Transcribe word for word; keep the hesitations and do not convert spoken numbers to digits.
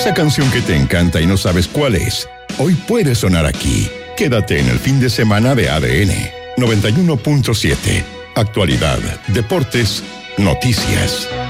Esa canción que te encanta y no sabes cuál es, hoy puede sonar aquí. Quédate en el fin de semana de A D N noventa y uno punto siete. Actualidad, deportes, noticias.